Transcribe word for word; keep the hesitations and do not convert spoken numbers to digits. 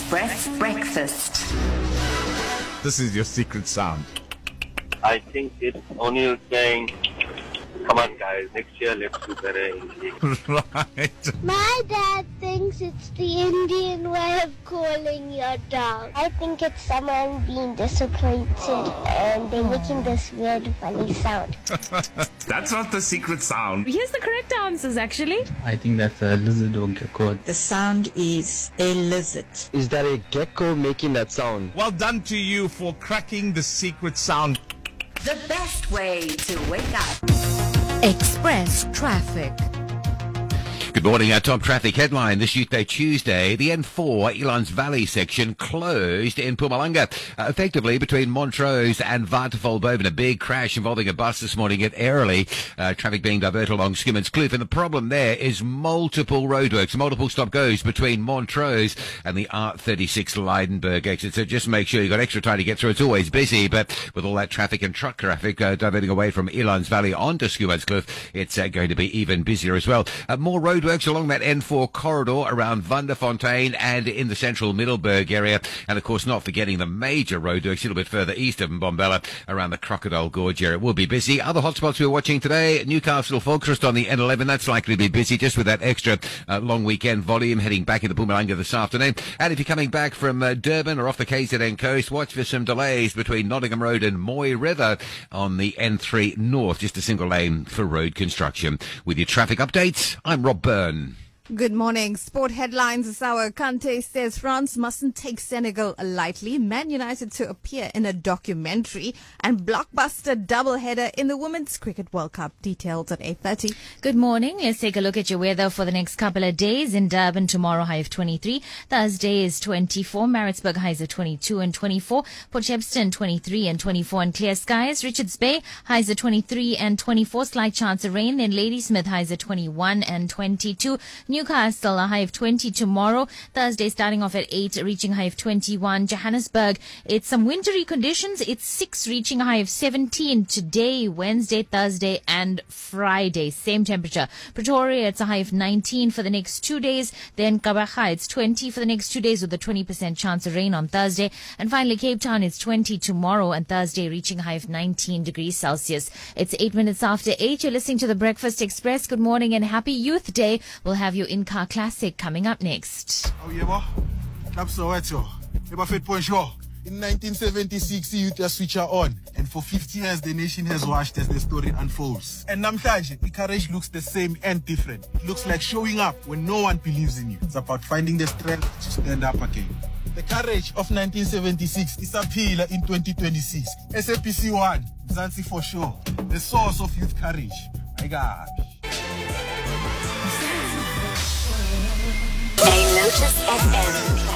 Express Breakfast. This is your secret sound. I think it's O'Neill saying, come on guys, next year let's do better in the league. Right. My dad thinks it's the Indian way of calling your dog. I think it's someone being disappointed and they're making this weird funny sound. That's not the secret sound. Here's the correct answers, actually. I think that's a lizard or gecko. The sound is a lizard. Is that a gecko making that sound? Well done to you for cracking the secret sound. The best way to wake up. Express traffic. Good morning. Our top traffic headline this Youth Day Tuesday. The N four Elands Valley section closed in Mpumalanga, uh, effectively between Montrose and Waterval-Boven. A big crash involving a bus this morning at Airlie. Uh, traffic being diverted along Skimmins Kloof. And the problem there is multiple roadworks, multiple stop-goes between Montrose and the R thirty-six Leidenberg exit. So just make sure you've got extra time to get through. It's always busy, but with all that traffic and truck traffic uh, diverting away from Elands Valley onto Skimmins Kloof, it's uh, going to be even busier as well. Uh, more roadworks along that N four corridor around Vanderfontein and in the central Middelburg area. And, of course, not forgetting the major roadworks a little bit further east of Mbombela around the Crocodile Gorge area. It will be busy. Other hotspots we're watching today, Newcastle Falkirk on the N eleven. That's likely to be busy just with that extra uh, long weekend volume heading back into Mpumalanga this afternoon. And if you're coming back from uh, Durban or off the K Z N coast, watch for some delays between Nottingham Road and Moy River on the N three North. Just a single lane for road construction. With your traffic updates, I'm Rob Byrne. Good morning. Sport headlines this hour. Kante says France mustn't take Senegal lightly. Man United to appear in a documentary. And blockbuster doubleheader in the Women's Cricket World Cup. Details at eight thirty. Good morning. Let's take a look at your weather for the next couple of days. In Durban, tomorrow, high of twenty-three. Thursday is twenty-four. Maritzburg, highs of twenty-two and twenty-four. Port Shepstone, twenty-three and twenty-four. And clear skies. Richards Bay, highs of twenty-three and twenty-four. Slight chance of rain. Then Ladysmith, highs of twenty-one and twenty-two. Newcastle, a high of twenty tomorrow. Thursday starting off at eight, reaching high of twenty-one. Johannesburg, it's some wintry conditions. It's six, reaching a high of seventeen today, Wednesday, Thursday, and Friday. Same temperature. Pretoria, it's a high of nineteen for the next two days. Then Kabaga, it's twenty for the next two days with a twenty percent chance of rain on Thursday. And finally, Cape Town, it's twenty tomorrow and Thursday, reaching a high of nineteen degrees Celsius. It's eight minutes after eight. You're listening to the Breakfast Express. Good morning and happy Youth Day. We'll have you in-car classic coming up next. Oh, yeah, boy. Clap so wet, yo. Fit point show. In nineteen seventy-six, the youth switch are on. And for fifty years, the nation has watched as the story unfolds. And namhlanje, the courage looks the same and different. It looks like showing up when no one believes in you. It's about finding the strength to stand up again. The courage of nineteen seventy-six is a pillar in twenty twenty-six. S A P C one, Mzansi for sure. The source of youth courage. My God. A Lotus F M.